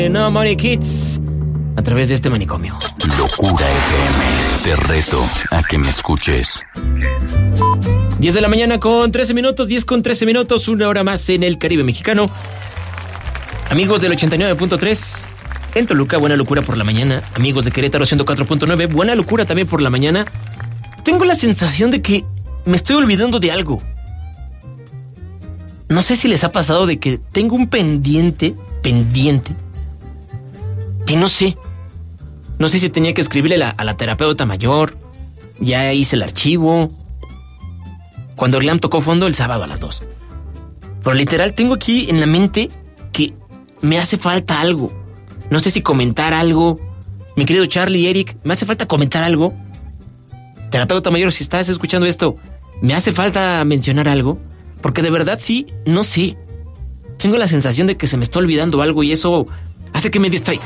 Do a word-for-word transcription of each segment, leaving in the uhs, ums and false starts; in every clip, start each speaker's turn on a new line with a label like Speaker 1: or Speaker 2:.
Speaker 1: No Money Kids a través de este manicomio.
Speaker 2: Locura F M, te reto a que me escuches.
Speaker 1: diez de la mañana con trece minutos, diez con trece minutos, una hora más en el Caribe mexicano. Amigos del ochenta y nueve punto tres, en Toluca, buena locura por la mañana. Amigos de Querétaro, ciento cuatro punto nueve, buena locura también por la mañana. Tengo la sensación de que me estoy olvidando de algo. No sé si les ha pasado de que tengo un pendiente, pendiente, que no sé. No sé si tenía que escribirle la, a la terapeuta mayor. Ya hice el archivo. Cuando Orlam tocó fondo el sábado a las dos. Pero literal tengo aquí en la mente que me hace falta algo. No sé si comentar algo. Mi querido Charlie, Eric, me hace falta comentar algo. Terapeuta mayor, si estás escuchando esto, me hace falta mencionar algo. Porque de verdad sí, no sé. Tengo la sensación de que se me está olvidando algo y eso hace que me distraiga.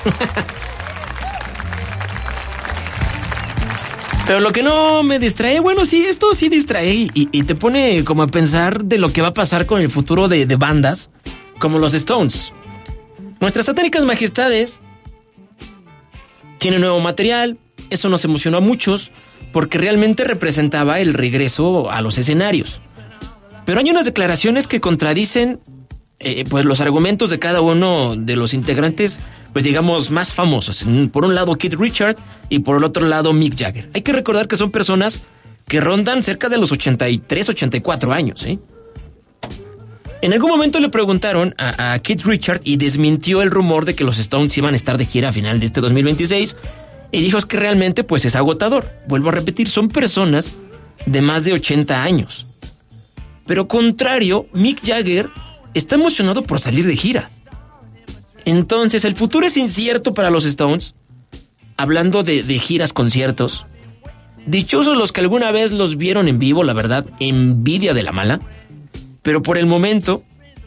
Speaker 1: Pero lo que no me distrae, bueno, sí, esto sí distrae y, y te pone como a pensar de lo que va a pasar con el futuro de, de bandas como los Stones. Nuestras satánicas majestades tienen nuevo material, eso nos emocionó a muchos porque realmente representaba el regreso a los escenarios. Pero hay unas declaraciones que contradicen eh, pues los argumentos de cada uno de los integrantes, pues digamos, más famosos. Por un lado Keith Richards y por el otro lado Mick Jagger. Hay que recordar que son personas que rondan cerca de los ochenta y tres, ochenta y cuatro años, ¿eh? En algún momento le preguntaron a, a Keith Richards y desmintió el rumor de que los Stones iban a estar de gira a final de este dos mil veintiséis y dijo es que realmente pues es agotador. Vuelvo a repetir, son personas de más de ochenta años. Pero contrario, Mick Jagger está emocionado por salir de gira. Entonces, el futuro es incierto para los Stones. Hablando de, de giras, conciertos. Dichosos los que alguna vez los vieron en vivo, la verdad, envidia de la mala. Pero por el momento,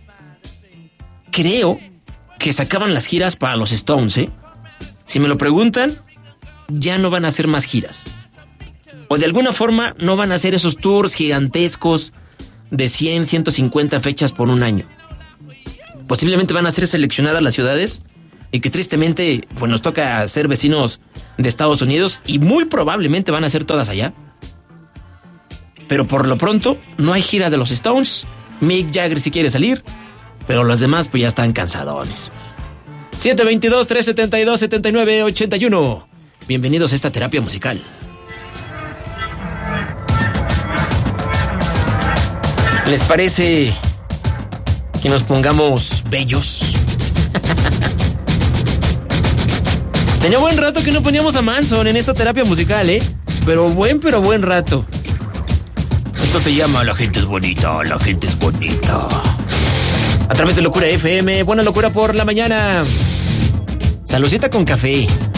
Speaker 1: creo que se acaban las giras para los Stones, ¿eh? Si me lo preguntan, ya no van a hacer más giras. O de alguna forma, no van a hacer esos tours gigantescos de cien, ciento cincuenta fechas por un año. Posiblemente van a ser seleccionadas las ciudades y que tristemente pues nos toca ser vecinos de Estados Unidos y muy probablemente van a ser todas allá. Pero por lo pronto no hay gira de los Stones. Mick Jagger si quiere salir, pero los demás pues ya están cansadones. siete veintidós, trescientos setenta y dos, setenta y nueve, ochenta y uno. Bienvenidos a esta terapia musical. ¿Les parece que nos pongamos bellos? Tenía buen rato que no poníamos a Manson en esta terapia musical, ¿eh? Pero buen, pero buen rato. Esto se llama La gente es bonita, la gente es bonita. A través de Locura F M, buena locura por la mañana. Saludcita con café.